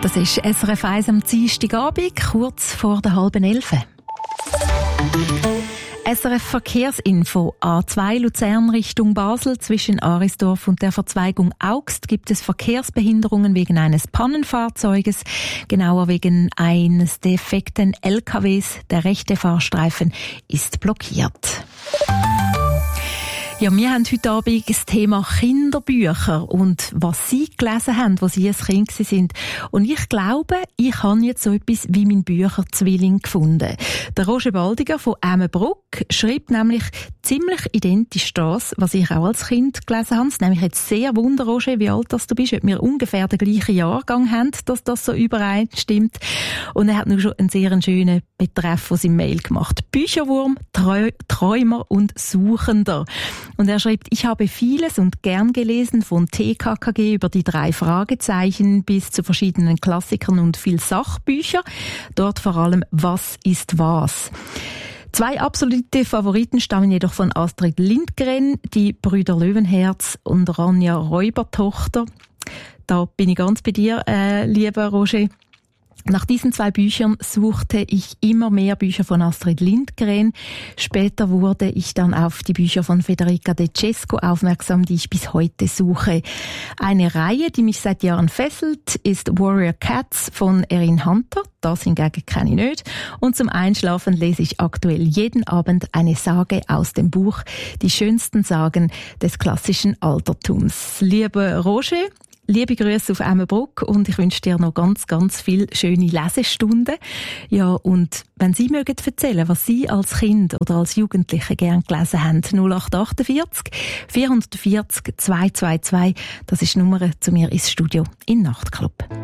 Das ist SRF 1 am Dienstagabend, kurz vor der 10:30. SRF Verkehrsinfo: A2 Luzern Richtung Basel zwischen Arisdorf und der Verzweigung Augst gibt es Verkehrsbehinderungen wegen eines Pannenfahrzeuges, genauer wegen eines defekten LKWs. Der rechte Fahrstreifen ist blockiert. Ja, wir haben heute Abend das Thema Kinderbücher und was Sie gelesen haben, als Sie ein Kind sind. Und ich glaube, ich habe jetzt so etwas wie meinen Bücherzwilling gefunden. Der Roger Baldiger von Emmenbruck schreibt nämlich ziemlich identisch das, was ich auch als Kind gelesen habe. Es nämlich jetzt sehr Wunder, Roger, wie alt du bist, ob wir ungefähr den gleichen Jahrgang haben, dass das so übereinstimmt. Und er hat nur schon einen sehr schönen Betreff von seinem Mail gemacht. Bücherwurm, Träumer und Suchender. Und er schreibt: Ich habe vieles und gern gelesen, von TKKG über die 3 Fragezeichen bis zu verschiedenen Klassikern und viel Sachbücher. Dort vor allem Was ist was? 2 absolute Favoriten stammen jedoch von Astrid Lindgren, die Brüder Löwenherz und Ronja Räubertochter. Da bin ich ganz bei dir, lieber Roger. Nach diesen 2 Büchern suchte ich immer mehr Bücher von Astrid Lindgren. Später wurde ich dann auf die Bücher von Federica De Cesco aufmerksam, die ich bis heute suche. Eine Reihe, die mich seit Jahren fesselt, ist Warrior Cats von Erin Hunter. Das hingegen kenne ich nicht. Und zum Einschlafen lese ich aktuell jeden Abend eine Sage aus dem Buch Die schönsten Sagen des klassischen Altertums. Lieber Roger, liebe Grüße auf Emmenbruck und ich wünsche dir noch ganz, ganz viele schöne Lesestunden. Ja, und wenn Sie mögen erzählen, was Sie als Kind oder als Jugendliche gern gelesen haben, 0848 440 222, das ist die Nummer zu mir ins Studio in Nachtclub.